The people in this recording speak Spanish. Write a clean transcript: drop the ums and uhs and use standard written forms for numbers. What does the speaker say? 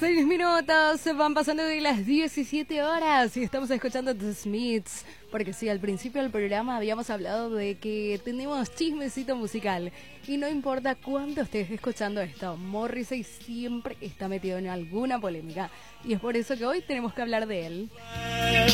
6 minutos van pasando de las 17 horas y estamos escuchando The Smiths. Porque sí, al principio del programa habíamos hablado de que tenemos chismecito musical. Y no importa cuánto estés escuchando esto, Morrissey siempre está metido en alguna polémica. Y es por eso que hoy tenemos que hablar de él.